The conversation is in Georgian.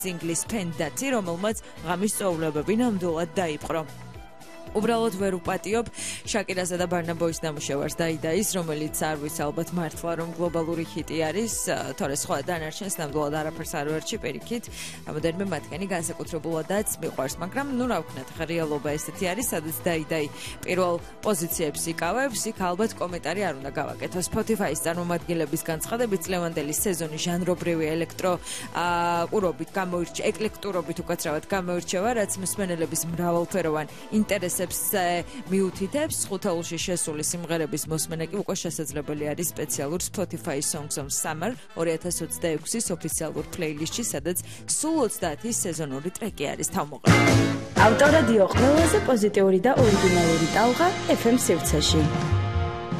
სინგლის ფენდაცი, რომელმაც ღამის წვეულებები ნამდვილად დაიპყრო. უბრალოდ ვერ უპატიობ შაკირასა და ბარნაბოის ნამუშევარს დაიდაის, რომელიც არ ვიცი ალბათ მართლა რომ გლობალური ჰიტი არის, თორე სხვა დანარჩენს ნამდვილად არაფერს არ ვერჩი პირიქით. რამოდენიმე მათგანი განსაკუთრებულადაც მიყვარს, მაგრამ ნუ რა ვქნათ, ხა რეალობა ესეთი არის, სადაც დაიდაი პირველ პოზიციებს იკავებს, იქ ალბათ კომენტარი არ უნდა გავაკეთო. Spotify-ის წარმომადგენლების განცხადებით, წლევანდელი სეზონი ჟანრობრივი ელექტროკურობით გამოირჩევა, ეკლექტურობით უკაცრავად გამოირჩევა, რაც მსმენელების მრავალფეროვან ინტერესს მიუთითებს. ხუთეულში შესული სიმღერების მოსმენა კი უკვე შესაძლებელი არის სპეციალურ Spotify Songs of Summer 2026-ის ოფიციალურ პლეილისტში, სადაც სულ 30 სეზონური ტრეკი არის თავმოყრილი. ავტორადიო ყველაზე პოზიტიური და ორიგინალური ტალღა FM სივრცეში.